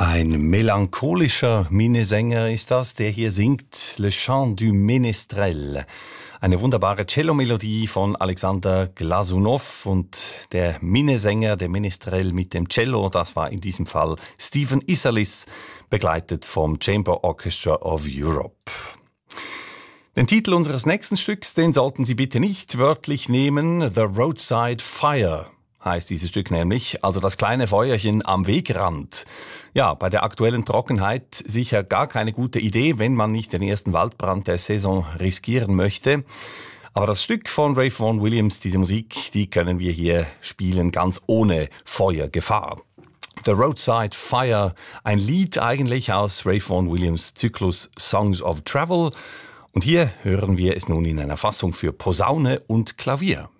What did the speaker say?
Ein melancholischer Minnesänger ist das, der hier singt Le Chant du Ménestrel. Eine wunderbare Cello-Melodie von Alexander Glasunow und der Minnesänger, der Ménestrel mit dem Cello, das war in diesem Fall Stephen Isserlis, begleitet vom Chamber Orchestra of Europe. Den Titel unseres nächsten Stücks, den sollten Sie bitte nicht wörtlich nehmen. The Roadside Fire heißt dieses Stück nämlich, also das kleine Feuerchen am Wegrand. Ja, bei der aktuellen Trockenheit sicher gar keine gute Idee, wenn man nicht den ersten Waldbrand der Saison riskieren möchte. Aber das Stück von Ralph Vaughan Williams, diese Musik, die können wir hier spielen, ganz ohne Feuergefahr. The Roadside Fire, ein Lied eigentlich aus Ralph Vaughan Williams Zyklus Songs of Travel. Und hier hören wir es nun in einer Fassung für Posaune und Klavier.